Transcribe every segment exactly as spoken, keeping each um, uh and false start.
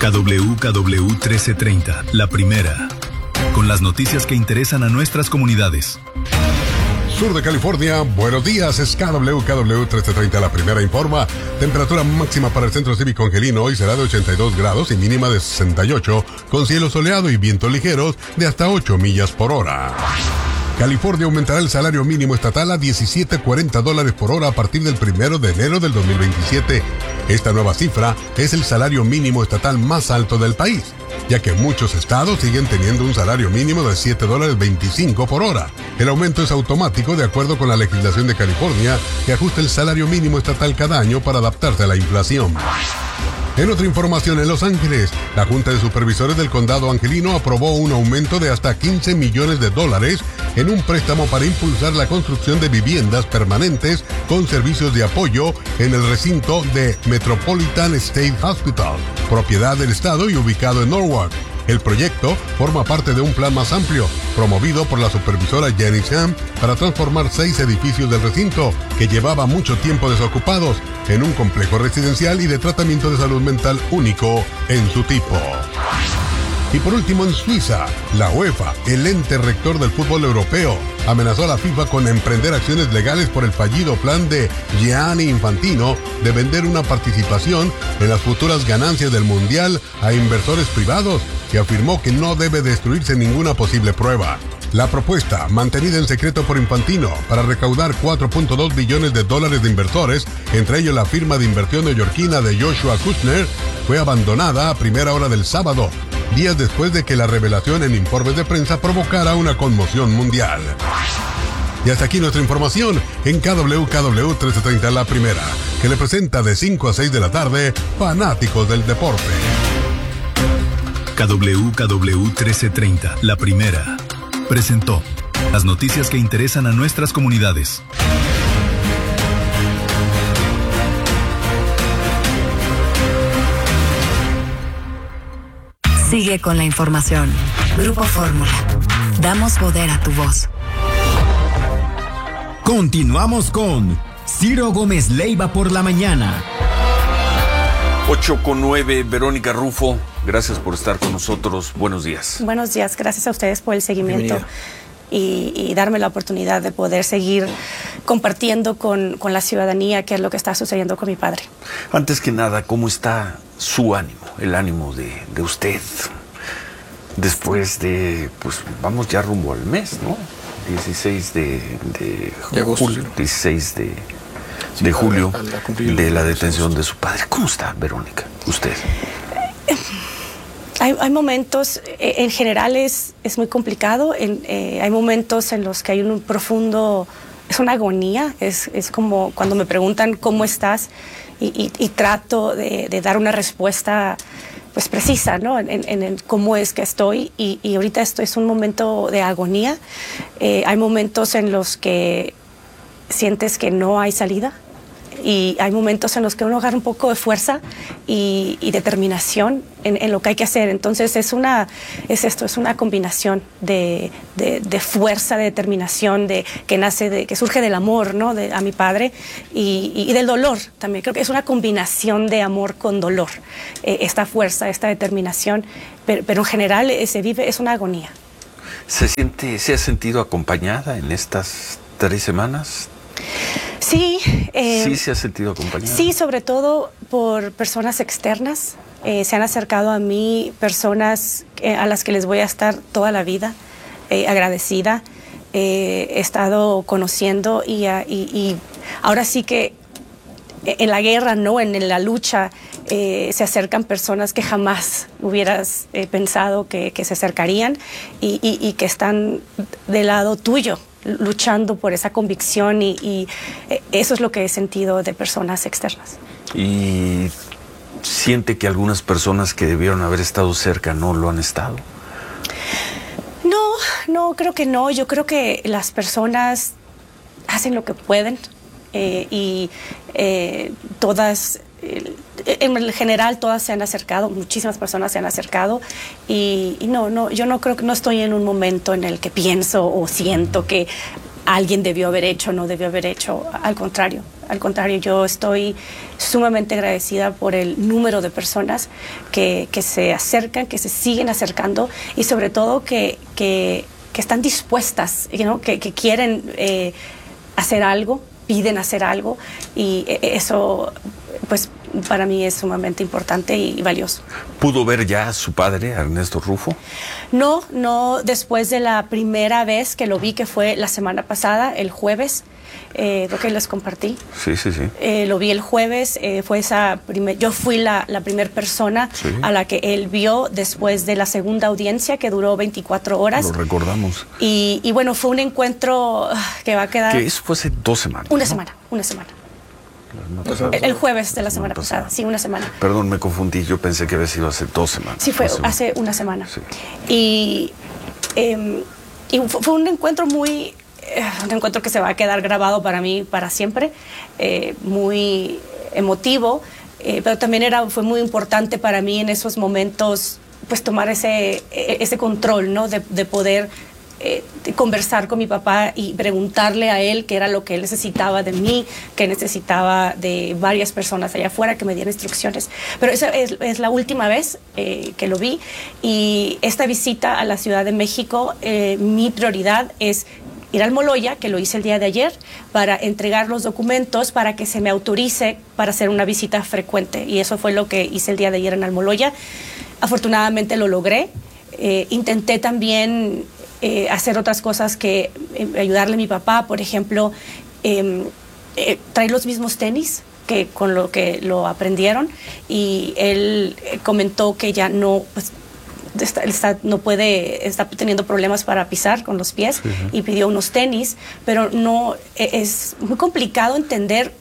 K W K W trece treinta, la primera. Con las noticias que interesan a nuestras comunidades. Sur de California, buenos días, es K W K W trece treinta, la primera informa. Temperatura máxima para el Centro Cívico Angelino hoy será de ochenta y dos grados y mínima de sesenta y ocho, con cielo soleado y vientos ligeros de hasta ocho millas por hora. California aumentará el salario mínimo estatal a diecisiete cuarenta dólares por hora a partir del primero de enero del dos mil veintisiete. Esta nueva cifra es el salario mínimo estatal más alto del país, ya que muchos estados siguen teniendo un salario mínimo de siete dólares veinticinco por hora. El aumento es automático de acuerdo con la legislación de California, que ajusta el salario mínimo estatal cada año para adaptarse a la inflación. En otra información, en Los Ángeles, la Junta de Supervisores del Condado Angelino aprobó un aumento de hasta quince millones de dólares en un préstamo para impulsar la construcción de viviendas permanentes con servicios de apoyo en el recinto de Metropolitan State Hospital, propiedad del estado y ubicado en Norwalk. El proyecto forma parte de un plan más amplio, promovido por la supervisora Jenny Sham, para transformar seis edificios del recinto, que llevaba mucho tiempo desocupados, en un complejo residencial y de tratamiento de salud mental único en su tipo. Y por último, en Suiza, la UEFA, el ente rector del fútbol europeo, amenazó a la FIFA con emprender acciones legales por el fallido plan de Gianni Infantino de vender una participación en las futuras ganancias del Mundial a inversores privados, que afirmó que no debe destruirse ninguna posible prueba. La propuesta, mantenida en secreto por Infantino, para recaudar cuatro punto dos billones de dólares de inversores, entre ellos la firma de inversión neoyorquina de Joshua Kushner, fue abandonada a primera hora del sábado, días después de que la revelación en informes de prensa provocara una conmoción mundial. Y hasta aquí nuestra información en K W K W trece treinta, la primera, que le presenta de cinco a seis de la tarde, Fanáticos del Deporte. K W K W trece treinta, la primera, presentó las noticias que interesan a nuestras comunidades. Sigue con la información. Grupo Fórmula. Damos poder a tu voz. Continuamos con Ciro Gómez Leiva por la mañana. ocho con nueve, Verónica Rufo, gracias por estar con nosotros. Buenos días. Buenos días, gracias a ustedes por el seguimiento y, y darme la oportunidad de poder seguir compartiendo con, con la ciudadanía qué es lo que está sucediendo con mi padre. Antes que nada, ¿cómo está su ánimo, el ánimo de, de usted? Después de, pues vamos ya rumbo al mes, ¿no? dieciséis de, de, de agosto, julio, sí. dieciséis de, sí, de julio, a la, a la de la detención de su padre. ¿Cómo está, Verónica, usted? Hay, hay momentos, en general es, es muy complicado, en, eh, hay momentos en los que hay un profundo, es una agonía, es, es como cuando me preguntan cómo estás y, y, y trato de, de dar una respuesta pues precisa, ¿no? En, en, en cómo es que estoy y, y ahorita esto es un momento de agonía. Eh, hay momentos en los que sientes que no hay salida y hay momentos en los que uno agarra un poco de fuerza y, y determinación en, en lo que hay que hacer. Entonces es una, es esto, es una combinación de, de, de fuerza, de determinación, de que nace, de, que surge del amor, ¿no? De, a mi padre y, y, y del dolor también. Creo que es una combinación de amor con dolor, eh, esta fuerza, esta determinación, pero, pero en general eh, se vive, es una agonía. ¿Se siente, se ha sentido acompañada en estas tres semanas? Sí. Eh, ¿Sí se ha sentido acompañada? Sí, sobre todo por personas externas. Eh, se han acercado a mí personas eh, a las que les voy a estar toda la vida eh, agradecida. Eh, he estado conociendo y, y, y ahora sí que en la guerra, ¿no? En la lucha eh, se acercan personas que jamás hubieras eh, pensado que, que se acercarían y, y, y que están del lado tuyo, luchando por esa convicción y, y eso es lo que he sentido de personas externas. ¿Y siente que algunas personas que debieron haber estado cerca no lo han estado? No, no, creo que no. Yo creo que las personas hacen lo que pueden eh, y eh, todas... Eh, en general todas se han acercado, muchísimas personas se han acercado y, y no, no, yo no creo que no estoy en un momento en el que pienso o siento que alguien debió haber hecho, no debió haber hecho. Al contrario, al contrario, yo estoy sumamente agradecida por el número de personas que, que se acercan, que se siguen acercando y sobre todo que, que, que están dispuestas, ¿no? que, que quieren eh, hacer algo, piden hacer algo y eso pues para mí es sumamente importante y valioso. ¿Pudo ver ya a su padre, a Ernesto Rufo? No, no, después de la primera vez que lo vi, que fue la semana pasada, el jueves, eh, lo que les compartí. Sí, sí, sí. Eh, lo vi el jueves, eh, fue esa primer, yo fui la, la primera persona sí. a la que él vio después de la segunda audiencia que duró veinticuatro horas. Lo recordamos. Y, y bueno, fue un encuentro que va a quedar... Que eso fue hace dos semanas. Una ¿no? semana, una semana. El, el jueves de la semana pasada. pasada, sí, una semana. Perdón, me confundí, yo pensé que había sido hace dos semanas. Sí, fue hace una semana. Sí. Y, eh, y fue un encuentro muy, eh, un encuentro que se va a quedar grabado para mí para siempre, eh, muy emotivo, eh, pero también era, fue muy importante para mí en esos momentos, pues tomar ese, ese control, ¿no? De, de poder Eh, de conversar con mi papá y preguntarle a él qué era lo que él necesitaba de mí, que necesitaba de varias personas allá afuera que me dieran instrucciones. Pero esa es, es la última vez eh, que lo vi y esta visita a la Ciudad de México, eh, mi prioridad es ir al Moloya, que lo hice el día de ayer, para entregar los documentos para que se me autorice para hacer una visita frecuente. Y eso fue lo que hice el día de ayer en Almoloya. Afortunadamente lo logré. Eh, intenté también eh, hacer otras cosas que eh, ayudarle a mi papá, por ejemplo, eh, eh, traer los mismos tenis que con lo que lo aprendieron, y él eh, comentó que ya no, pues, Está, está, no puede, está teniendo problemas para pisar con los pies, sí, y pidió unos tenis, pero no, es muy complicado entender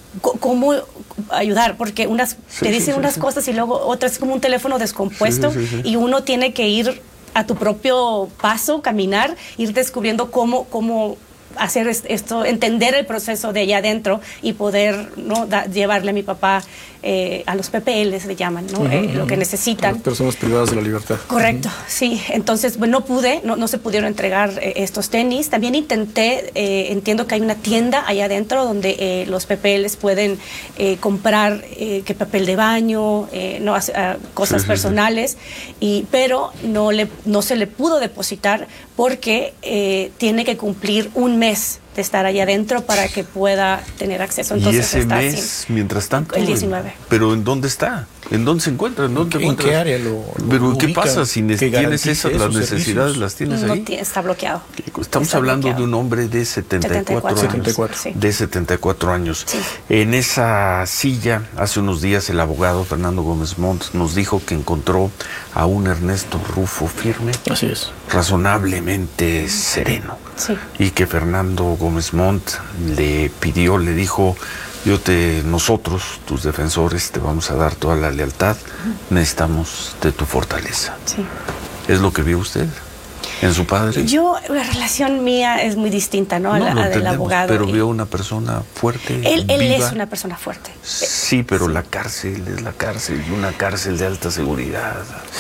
cómo ayudar, porque unas sí, te dicen sí, unas sí. cosas y luego otras, es como un teléfono descompuesto, sí, sí, sí. y uno tiene que ir a tu propio paso, caminar, ir descubriendo cómo, cómo hacer esto, entender el proceso de allá adentro y poder, ¿no?, da, llevarle a mi papá eh, a los P P L, se le llaman, ¿no? Uh-huh, eh, uh-huh. lo que necesitan. Las personas privadas de la libertad. Correcto, uh-huh. sí. Entonces, bueno, no pude, no, no se pudieron entregar eh, estos tenis. También intenté, eh, entiendo que hay una tienda allá adentro donde eh, los P P Ls pueden eh, comprar eh, que papel de baño, eh, no, uh, cosas sí, personales, sí, sí. Y, pero no, le, no se le pudo depositar porque eh, tiene que cumplir un mes de estar allá adentro para que pueda tener acceso. Entonces, y ese está mes, sin, mientras tanto, el diecinueve. ¿Pero en dónde está? ¿En dónde se encuentra? ¿En, dónde ¿En qué área lo, lo ¿Pero ubica, qué pasa si ne- tienes esas, las necesidades, servicios? las tienes no ahí? Tiene, está bloqueado. Estamos está hablando bloqueado. de un hombre de setenta y cuatro años. setenta y cuatro. Sí. De setenta y cuatro años. Sí. En esa silla, hace unos días, el abogado Fernando Gómez Montt nos dijo que encontró a un Ernesto Rufo firme. Así es. Razonablemente sereno. Sí. Y que Fernando Gómez Montt le pidió, le dijo: yo te, nosotros, tus defensores, te vamos a dar toda la lealtad, necesitamos de tu fortaleza. Sí. ¿Es lo que vio usted en su padre? Yo, la relación mía es muy distinta, ¿no? A la, no, a del abogado. Pero vio una persona fuerte, Él, él viva. es una persona fuerte. Sí, pero sí. la cárcel es la cárcel, y una cárcel de alta seguridad.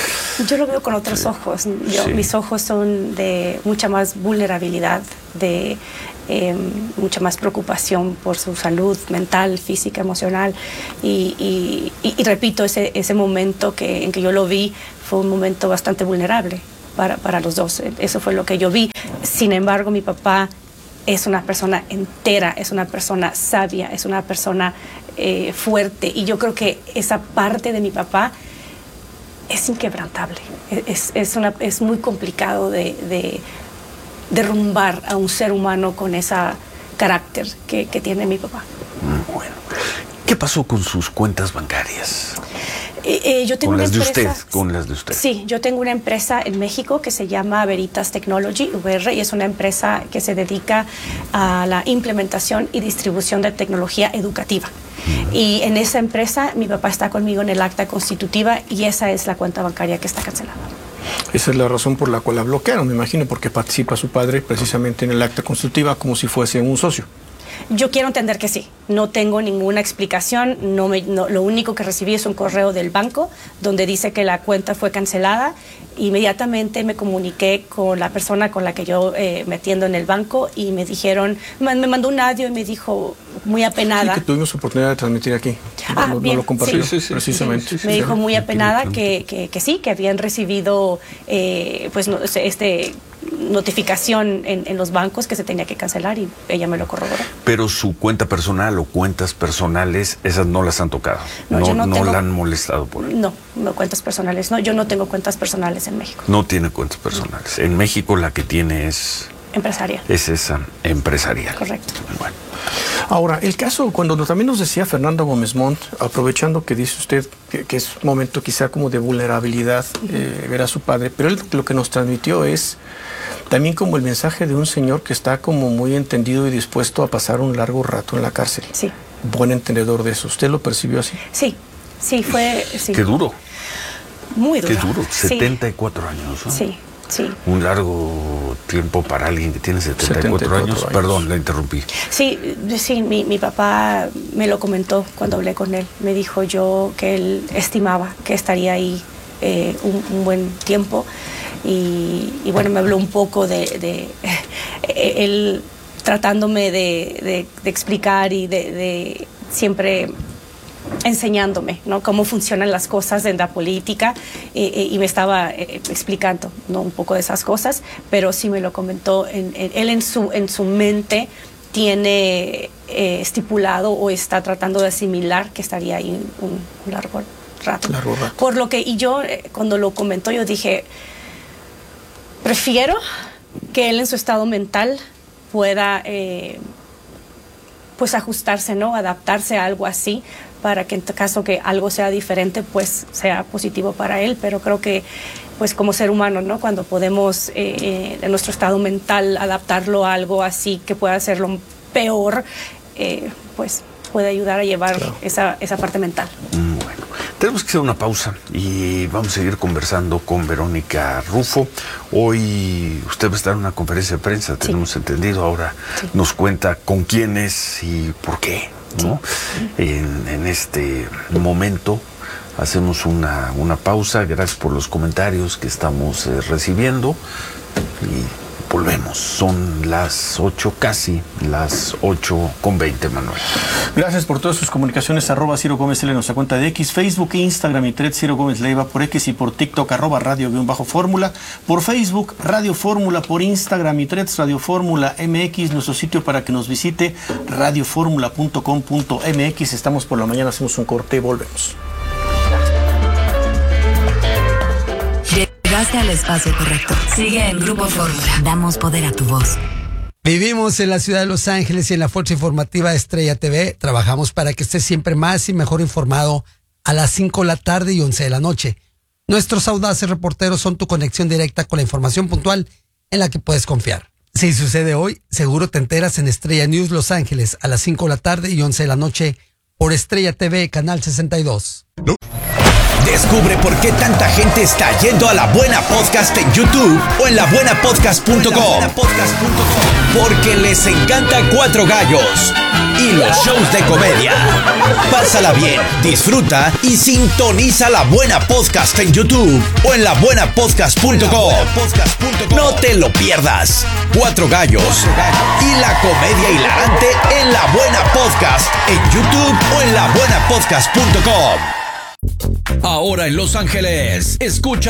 Yo lo veo con otros sí. ojos. Yo, sí. Mis ojos son de mucha más vulnerabilidad, de eh, mucha más preocupación por su salud mental, física, emocional. Y, y, y, y repito, ese, ese momento que, en que yo lo vi fue un momento bastante vulnerable para, para los dos. Eso fue lo que yo vi. Sin embargo, mi papá es una persona entera, es una persona sabia, es una persona eh, fuerte. Y yo creo que esa parte de mi papá es inquebrantable. Es, es, una, es muy complicado de, de derrumbar a un ser humano con ese carácter que, que tiene mi papá. Bueno, ¿qué pasó con sus cuentas bancarias? Eh, eh, yo tengo con una las empresa, de usted, con las de usted. Sí, yo tengo una empresa en México que se llama Veritas Technology, V R, y es una empresa que se dedica a la implementación y distribución de tecnología educativa. Uh-huh. Y en esa empresa mi papá está conmigo en el acta constitutiva y esa es la cuenta bancaria que está cancelada. Esa es la razón por la cual la bloquearon, me imagino, porque participa su padre precisamente en el acta constitutiva como si fuese un socio. Yo quiero entender que sí. No tengo ninguna explicación. No me, no, lo único que recibí es un correo del banco donde dice que la cuenta fue cancelada. Inmediatamente me comuniqué con la persona con la que yo eh, me atiendo en el banco y me dijeron, me mandó un audio y me dijo muy apenada. Sí, que tuvimos oportunidad de transmitir aquí. Ah, no, bien, no lo compartió, sí, sí, sí, precisamente. Sí, sí. Me dijo muy apenada que, que, que sí, que habían recibido eh, pues no, este notificación en, en los bancos que se tenía que cancelar y ella me lo corroboró. Pero su cuenta personal o cuentas personales, esas no las han tocado. No, No, yo no no tengo- la han molestado por ahí. No, no cuentas personales. No, yo no tengo cuentas personales en México. No tiene cuentas personales. En México la que tiene es, Empresaria. es esa empresarial. Correcto. Bueno. Ahora, el caso, cuando también nos decía Fernando Gómez Montt, aprovechando que dice usted que, que es un momento quizá como de vulnerabilidad eh, ver a su padre, pero él lo que nos transmitió es también como el mensaje de un señor que está como muy entendido y dispuesto a pasar un largo rato en la cárcel. Sí. Buen entendedor de eso. ¿Usted lo percibió así? Sí, sí, fue sí. Qué duro, Muy duro. qué duro. Sí. setenta y cuatro años, ¿no? Sí, sí. Un largo tiempo para alguien que tiene setenta y cuatro, setenta y cuatro años. años. Perdón, la interrumpí. Sí, sí, mi, mi papá me lo comentó cuando hablé con él. Me dijo yo que él estimaba que estaría ahí eh, un, un buen tiempo. Y, y bueno, me habló un poco de, de él tratándome de, de, de explicar y de, de siempre enseñándome, ¿no? Cómo funcionan las cosas en la política eh, eh, y me estaba eh, explicando, ¿no? Un poco de esas cosas, pero sí me lo comentó. En, en, él en su, en su mente tiene eh, estipulado o está tratando de asimilar que estaría ahí un, un largo rato. Largo rato. Por lo que, y yo eh, cuando lo comentó, yo dije, prefiero que él en su estado mental pueda eh, pues ajustarse, ¿no? Adaptarse a algo así, para que en caso que algo sea diferente, pues sea positivo para él. Pero creo que, pues como ser humano, ¿no? Cuando podemos, eh, en nuestro estado mental, adaptarlo a algo así que pueda hacerlo peor, eh, pues puede ayudar a llevar Claro. esa, esa parte mental. Mm, Bueno, tenemos que hacer una pausa y vamos a seguir conversando con Verónica Rufo. Hoy usted va a estar en una conferencia de prensa, Sí. tenemos entendido. Ahora Sí. nos cuenta con quién es y por qué, ¿no? En, en este momento hacemos una, una pausa. Gracias por los comentarios que estamos eh, recibiendo y volvemos. Son las ocho, casi las ocho con veinte, Manuel. Gracias por todas sus comunicaciones. Arroba Ciro Gómez L en nuestra cuenta de X, Facebook, Instagram y Thread Ciro Gómez Leiva por X y por TikTok arroba radio guión bajo fórmula. Por Facebook, Radio Fórmula. Por Instagram y Threads Radio Fórmula M X. Nuestro sitio para que nos visite, radio fórmula punto com punto m x. Estamos por la mañana, hacemos un corte y volvemos. Llegaste al espacio correcto. Sigue en Grupo Fórmula. Damos poder a tu voz. Vivimos en la ciudad de Los Ángeles y en la Fuerza Informativa Estrella T V trabajamos para que estés siempre más y mejor informado a las cinco de la tarde y once de la noche. Nuestros audaces reporteros son tu conexión directa con la información puntual en la que puedes confiar. Si sucede hoy, seguro te enteras en Estrella News Los Ángeles a las cinco de la tarde y once de la noche por Estrella T V, Canal sesenta y dos. Descubre por qué tanta gente está yendo a La Buena Podcast en YouTube o en la buena podcast punto com. Porque les encanta Cuatro Gallos y los shows de comedia. Pásala bien, disfruta y sintoniza La Buena Podcast en YouTube o en la buena podcast punto com. No te lo pierdas. Cuatro Gallos y la comedia hilarante en La Buena Podcast en YouTube o en la buena podcast punto com. Ahora en Los Ángeles, escucha